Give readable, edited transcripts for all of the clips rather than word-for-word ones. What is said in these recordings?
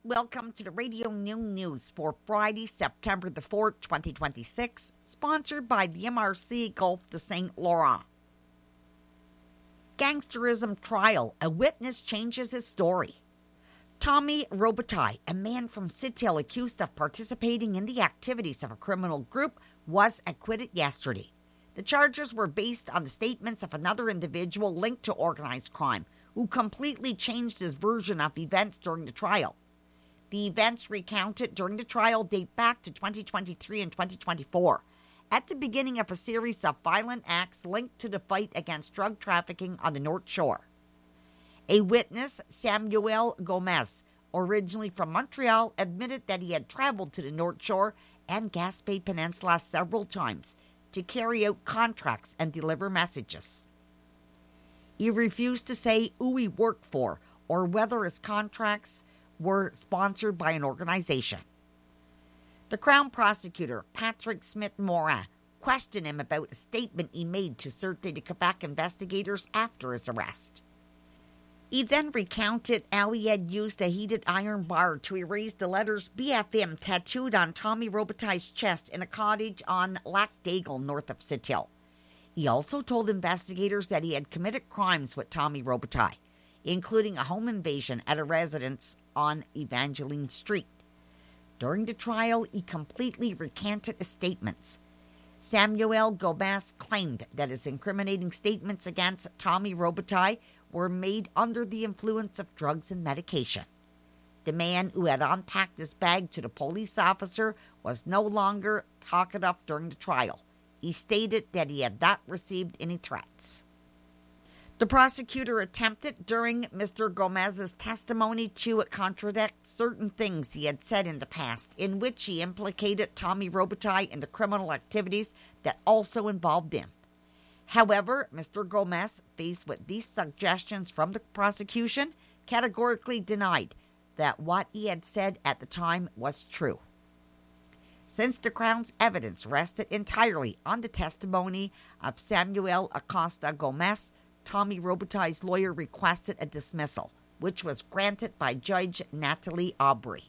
Welcome to the Radio Noon News for Friday, September the 4th, 2026, sponsored by the MRC Gulf de St. Laurent. Gangsterism trial. A witness changes his story. Tommy Robitaille, a man from Sept-Îles accused of participating in the activities of a criminal group, was acquitted yesterday. The charges were based on the statements of another individual linked to organized crime, who completely changed his version of events during the trial. The events recounted during the trial date back to 2023 and 2024, at the beginning of a series of violent acts linked to the fight against drug trafficking on the North Shore. A witness, Samuel Gomez, originally from Montreal, admitted that he had traveled to the North Shore and Gaspé Peninsula several times to carry out contracts and deliver messages. He refused to say who he worked for or whether his contracts were sponsored by an organization. The Crown Prosecutor, Patrick Smith-Morin, questioned him about a statement he made to Sûreté de Quebec investigators after his arrest. He then recounted how he had used a heated iron bar to erase the letters BFM tattooed on Tommy Robitaille's chest in a cottage on Lac d'Aigle, north of Sept-Îles. He also told investigators that he had committed crimes with Tommy Robitaille, including a home invasion at a residence on Evangeline Street. During the trial, he completely recanted his statements. Samuel Gomez claimed that his incriminating statements against Tommy Robitaille were made under the influence of drugs and medication. The man who had unpacked his bag to the police officer was no longer talkative during the trial. He stated that he had not received any threats. The prosecutor attempted during Mr. Gomez's testimony to contradict certain things he had said in the past, in which he implicated Tommy Robitaille in the criminal activities that also involved him. However, Mr. Gomez, faced with these suggestions from the prosecution, categorically denied that what he had said at the time was true. Since the Crown's evidence rested entirely on the testimony of Samuel Acosta Gomez, Tommy Robitaille's lawyer requested a dismissal, which was granted by Judge Natalie Aubry.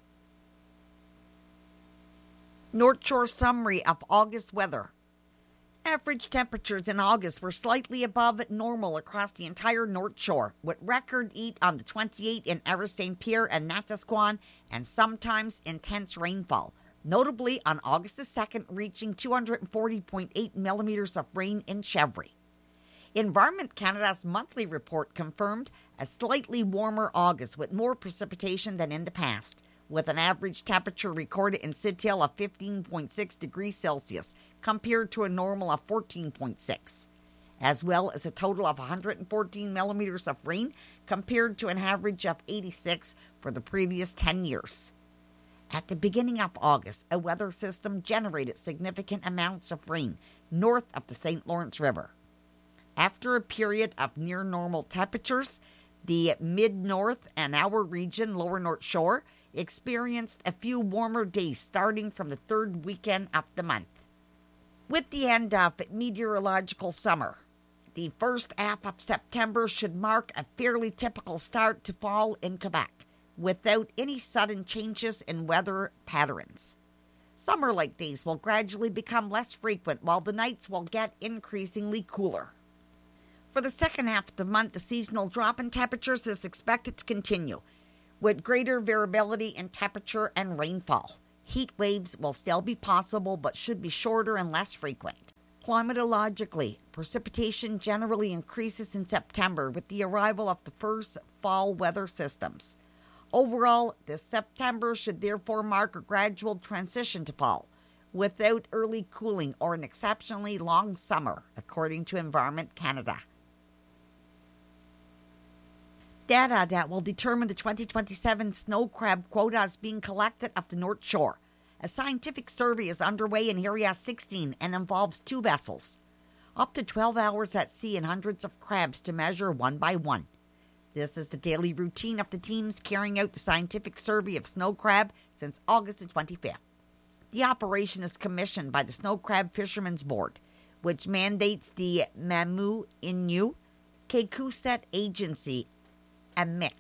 North Shore summary of August weather. Average temperatures in August were slightly above normal across the entire North Shore, with record heat on the 28th in Arras St. Pierre and Natasquan, and sometimes intense rainfall, notably on August the 2nd, reaching 240.8 millimeters of rain in Chevry. Environment Canada's monthly report confirmed a slightly warmer August with more precipitation than in the past, with an average temperature recorded in Sept-Îles of 15.6 degrees Celsius compared to a normal of 14.6, as well as a total of 114 millimeters of rain compared to an average of 86 for the previous 10 years. At the beginning of August, a weather system generated significant amounts of rain north of the St. Lawrence River. After a period of near-normal temperatures, the mid-north and our region, lower North Shore, experienced a few warmer days starting from the third weekend of the month. With the end of meteorological summer, the first half of September should mark a fairly typical start to fall in Quebec, without any sudden changes in weather patterns. Summer-like days will gradually become less frequent, while the nights will get increasingly cooler. For the second half of the month, the seasonal drop in temperatures is expected to continue, with greater variability in temperature and rainfall. Heat waves will still be possible, but should be shorter and less frequent. Climatologically, precipitation generally increases in September with the arrival of the first fall weather systems. Overall, this September should therefore mark a gradual transition to fall, without early cooling or an exceptionally long summer, according to Environment Canada. Data that will determine the 2027 snow crab quotas being collected off the North Shore. A scientific survey is underway in Area 16 and involves 2 vessels. Up to 12 hours at sea and hundreds of crabs to measure one by one. This is the daily routine of the teams carrying out the scientific survey of snow crab since August the 25th. The operation is commissioned by the Snow Crab Fishermen's Board, which mandates the Mamu Inu Kekuset Agency, AMIC,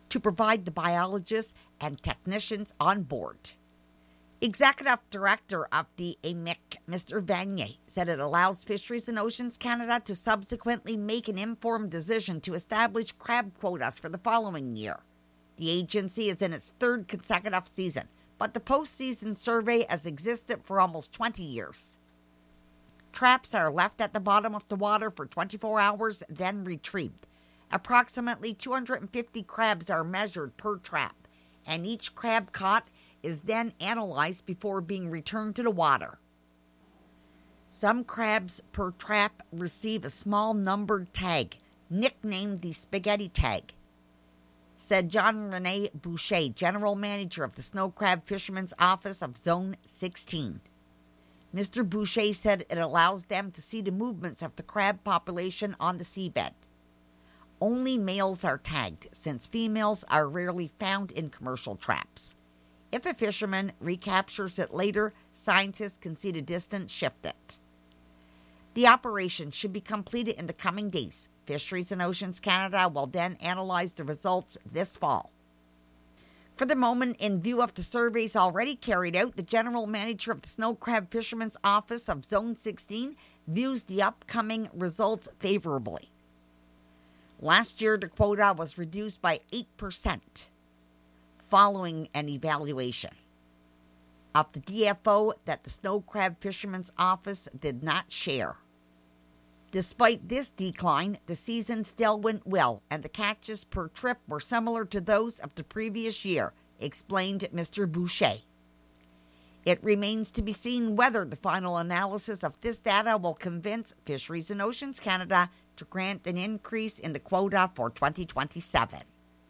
to provide the biologists and technicians on board. Executive Director of the AMIC, Mr. Vanier, said it allows Fisheries and Oceans Canada to subsequently make an informed decision to establish crab quotas for the following year. The agency is in its third consecutive season, but the postseason survey has existed for almost 20 years. Traps are left at the bottom of the water for 24 hours, then retrieved. Approximately 250 crabs are measured per trap, and each crab caught is then analyzed before being returned to the water. Some crabs per trap receive a small numbered tag, nicknamed the spaghetti tag, said Jean-René Boucher, General Manager of the Snow Crab Fishermen's Office of Zone 16. Mr. Boucher said it allows them to see the movements of the crab population on the seabed. Only males are tagged, since females are rarely found in commercial traps. If a fisherman recaptures it later, scientists can see the distance shifted. The operation should be completed in the coming days. Fisheries and Oceans Canada will then analyze the results this fall. For the moment, in view of the surveys already carried out, the General Manager of the Snow Crab Fishermen's Office of Zone 16 views the upcoming results favorably. Last year, the quota was reduced by 8% following an evaluation of the DFO that the Snow Crab Fishermen's Office did not share. Despite this decline, the season still went well, and the catches per trip were similar to those of the previous year, explained Mr. Boucher. It remains to be seen whether the final analysis of this data will convince Fisheries and Oceans Canada to grant an increase in the quota for 2027.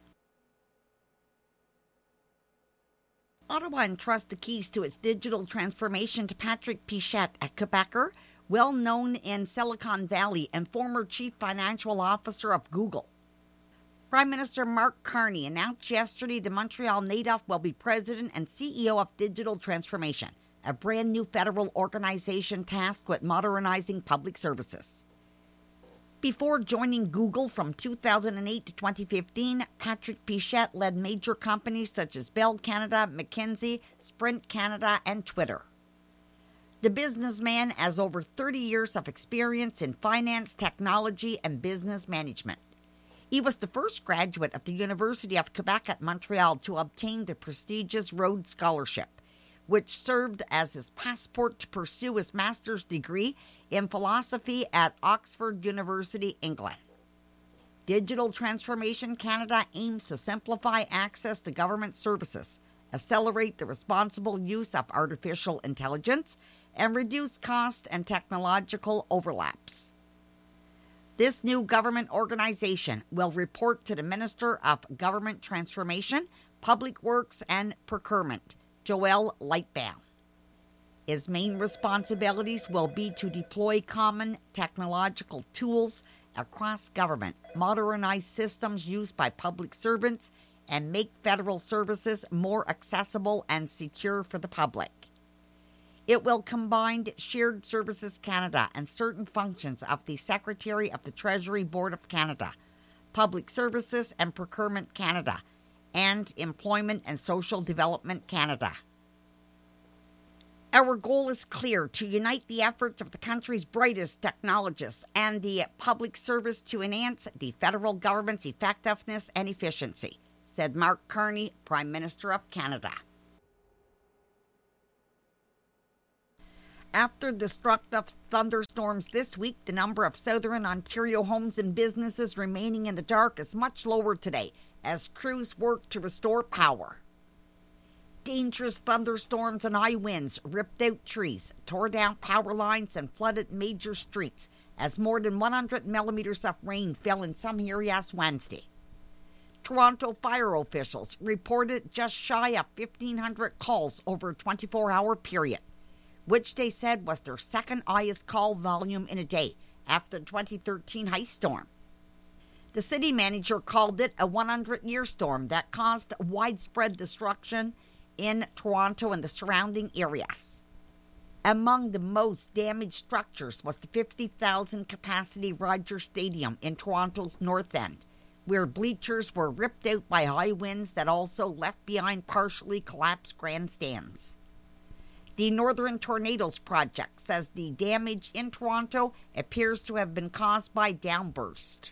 Ottawa entrusts the keys to its digital transformation to Patrick Pichette, a Quebecer, well known in Silicon Valley and former chief financial officer of Google. Prime Minister Mark Carney announced yesterday the Montreal native will be president and CEO of Digital Transformation, a brand new federal organization tasked with modernizing public services. Before joining Google from 2008 to 2015, Patrick Pichette led major companies such as Bell Canada, McKinsey, Sprint Canada, and Twitter. The businessman has over 30 years of experience in finance, technology, and business management. He was the first graduate of the University of Quebec at Montreal to obtain the prestigious Rhodes Scholarship, which served as his passport to pursue his master's degree in philosophy at Oxford University, England. Digital Transformation Canada aims to simplify access to government services, accelerate the responsible use of artificial intelligence, and reduce cost and technological overlaps. This new government organization will report to the Minister of Government Transformation, Public Works and Procurement, Joel Lightbaum. His main responsibilities will be to deploy common technological tools across government, modernize systems used by public servants, and make federal services more accessible and secure for the public. It will combine Shared Services Canada and certain functions of the Secretary of the Treasury Board of Canada, Public Services and Procurement Canada, and Employment and Social Development Canada. Our goal is clear: to unite the efforts of the country's brightest technologists and the public service to enhance the federal government's effectiveness and efficiency, said Mark Carney, Prime Minister of Canada. After destructive thunderstorms this week, the number of southern Ontario homes and businesses remaining in the dark is much lower today as crews work to restore power. Dangerous thunderstorms and high winds ripped out trees, tore down power lines, and flooded major streets as more than 100 millimeters of rain fell in some areas Wednesday. Toronto fire officials reported just shy of 1,500 calls over a 24-hour period, which they said was their second highest call volume in a day after the 2013 ice storm. The city manager called it a 100-year storm that caused widespread destruction in Toronto and the surrounding areas. Among the most damaged structures was the 50,000 capacity Rogers Stadium in Toronto's North End, where bleachers were ripped out by high winds that also left behind partially collapsed grandstands. The Northern Tornadoes Project says the damage in Toronto appears to have been caused by downburst.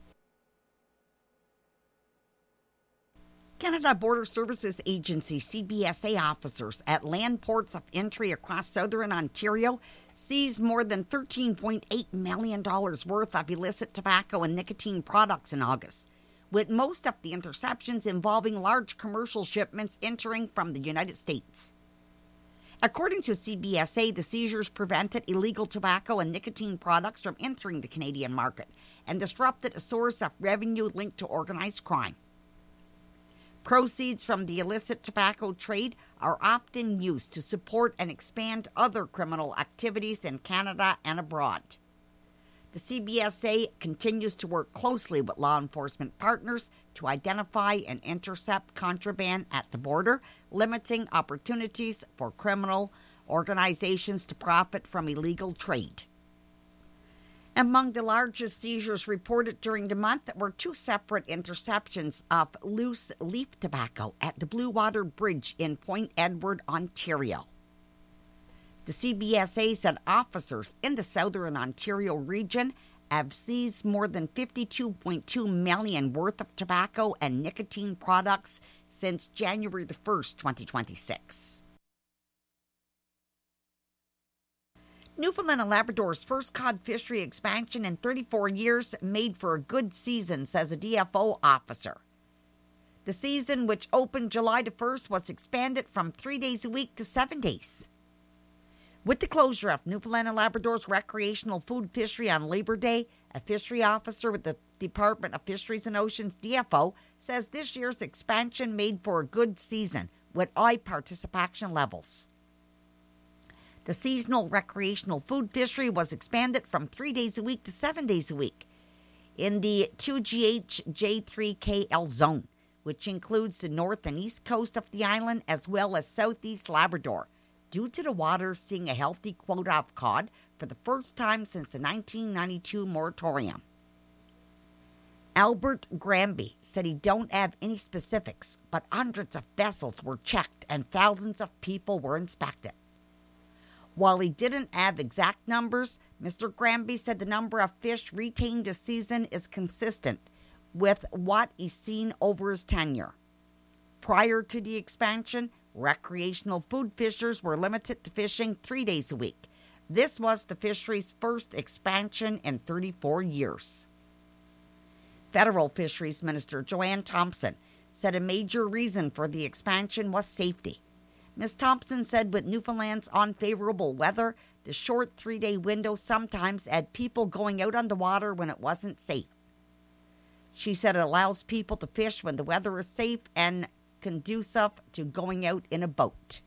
Canada Border Services Agency CBSA officers at land ports of entry across southern Ontario seized more than $13.8 million worth of illicit tobacco and nicotine products in August, with most of the interceptions involving large commercial shipments entering from the United States. According to CBSA, the seizures prevented illegal tobacco and nicotine products from entering the Canadian market and disrupted a source of revenue linked to organized crime. Proceeds from the illicit tobacco trade are often used to support and expand other criminal activities in Canada and abroad. The CBSA continues to work closely with law enforcement partners to identify and intercept contraband at the border, limiting opportunities for criminal organizations to profit from illegal trade. Among the largest seizures reported during the month were two separate interceptions of loose leaf tobacco at the Blue Water Bridge in Point Edward, Ontario. The CBSA said officers in the southern Ontario region have seized more than $52.2 million worth of tobacco and nicotine products since January the 1st, 2026. Newfoundland and Labrador's first cod fishery expansion in 34 years made for a good season, says a DFO officer. The season, which opened July the 1st, was expanded from 3 days a week to 7 days. With the closure of Newfoundland and Labrador's recreational food fishery on Labor Day, a fishery officer with the Department of Fisheries and Oceans, DFO, says this year's expansion made for a good season with high participation levels. The seasonal recreational food fishery was expanded from 3 days a week to 7 days a week in the 2GH J3KL zone, which includes the north and east coast of the island as well as southeast Labrador, due to the waters seeing a healthy quota of cod for the first time since the 1992 moratorium. Albert Granby said he don't have any specifics, but hundreds of vessels were checked and thousands of people were inspected. While he didn't have exact numbers, Mr. Granby said the number of fish retained this season is consistent with what he's seen over his tenure. Prior to the expansion, recreational food fishers were limited to fishing 3 days a week. This was the fishery's first expansion in 34 years. Federal Fisheries Minister Joanne Thompson said a major reason for the expansion was safety. Ms. Thompson said with Newfoundland's unfavorable weather, the short 3-day window sometimes had people going out on the water when it wasn't safe. She said it allows people to fish when the weather is safe and conducive to going out in a boat.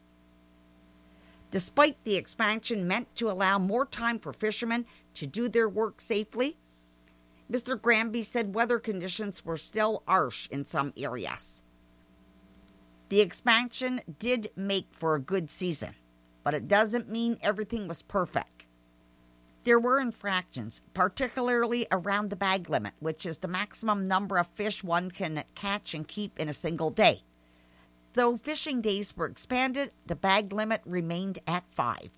Despite the expansion meant to allow more time for fishermen to do their work safely, Mr. Granby said weather conditions were still harsh in some areas. The expansion did make for a good season, but it doesn't mean everything was perfect. There were infractions, particularly around the bag limit, which is the maximum number of fish one can catch and keep in a single day. Though fishing days were expanded, the bag limit remained at 5.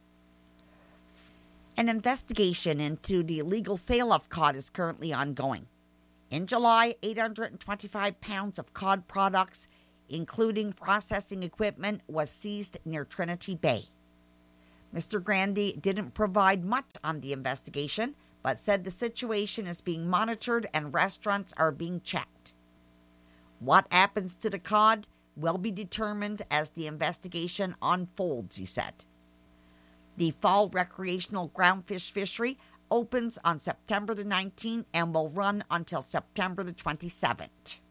An investigation into the illegal sale of cod is currently ongoing. In July, 825 pounds of cod products, including processing equipment, was seized near Trinity Bay. Mr. Grandy didn't provide much on the investigation, but said the situation is being monitored and restaurants are being checked. What happens to the cod will be determined as the investigation unfolds, he said. The fall recreational groundfish fishery opens on September the 19th and will run until September the 27th.